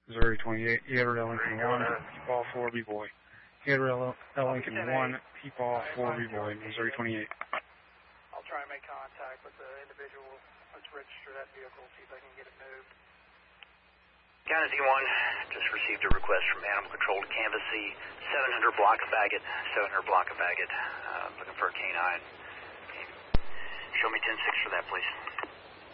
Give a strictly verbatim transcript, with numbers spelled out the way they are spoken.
Missouri twenty-eight, Gator L Lincoln one, Peepaw four, B-Boy. Gator L, L Lincoln one, Peepaw four, B-Boy, Missouri twenty-eight. I'll try and make contact with the individual that's registered that vehicle, see if I can get it moved. County Z one, just received a request from Animal Control to canvass the seven hundred block of Baggett, seven hundred block of Baggett, uh, looking for a canine. Show me ten six for that, please.